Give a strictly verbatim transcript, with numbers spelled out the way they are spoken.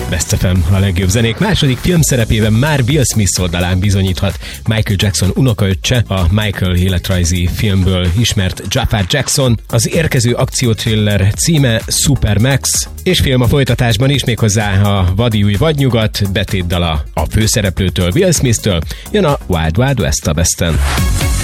Best ef em, a legjobb zenék második filmszerepében már Will Smith oldalán bizonyíthat Michael Jackson unokaöccse, a Michael életrajzi filmből ismert Jafar Jackson. Az érkező akcióthriller címe Super Max, és film a folytatásban is, méghozzá a Vadi új vadnyugat, betétdala a főszereplőtől, Will Smith-től, jön a Wild Wild West a Besten.